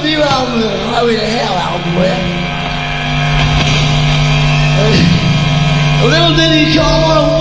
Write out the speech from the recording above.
new album, Highway to Hell album, a little ditty called